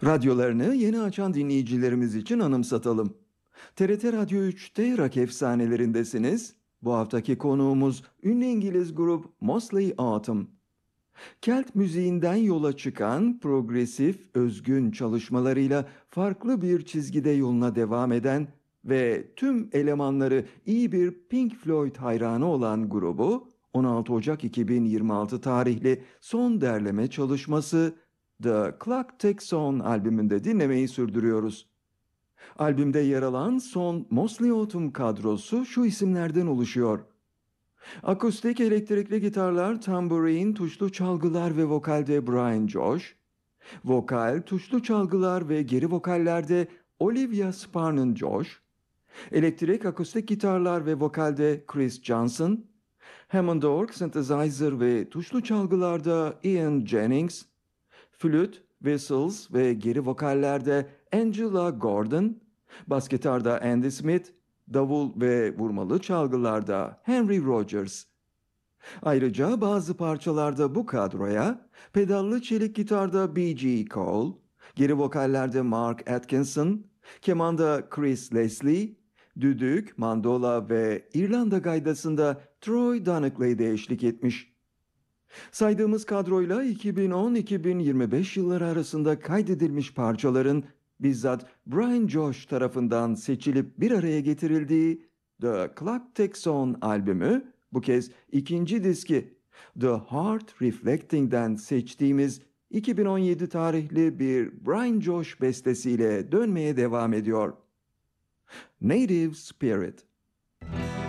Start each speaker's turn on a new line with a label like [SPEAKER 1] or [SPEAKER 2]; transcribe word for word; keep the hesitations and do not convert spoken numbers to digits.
[SPEAKER 1] Radyolarını yeni açan dinleyicilerimiz için anımsatalım. T R T Radyo üçte Rock Efsanelerindesiniz. Bu haftaki konuğumuz ünlü İngiliz grup Mosley Autumn. Kelt müziğinden yola çıkan progresif, özgün çalışmalarıyla farklı bir çizgide yoluna devam eden ve tüm elemanları iyi bir Pink Floyd hayranı olan grubu on altı Ocak iki bin yirmi altı tarihli son derleme çalışması The Clock Ticks On albümünde dinlemeyi sürdürüyoruz. Albümde yer alan son Mosley Autumn kadrosu şu isimlerden oluşuyor: akustik elektrikli gitarlar, tamborin, tuşlu çalgılar ve vokalde Brian Josh, vokal, tuşlu çalgılar ve geri vokallerde Olivia Sparnan-Josh, elektrik, akustik gitarlar ve vokalde Chris Johnson, Hammond org, synthesizer ve tuşlu çalgılarda Ian Jennings, flüt, whistles ve geri vokallerde Angela Gordon, bas gitarda Andy Smith, davul ve vurmalı çalgılarda Henry Rogers. Ayrıca bazı parçalarda bu kadroya pedallı çelik gitarda B G Cole, geri vokallerde Mark Atkinson, kemanda Chris Leslie, düdük, mandola ve İrlanda gaydasında Troy Donockley de eşlik etmiş. Saydığımız kadroyla iki bin on iki bin yirmi beş yılları arasında kaydedilmiş parçaların bizzat Brian Josh tarafından seçilip bir araya getirildiği The Clock Ticks On albümü, bu kez ikinci diski The Heart Reflecting'den seçtiğimiz iki bin on yedi tarihli bir Brian Josh bestesiyle dönmeye devam ediyor. Native Spirit.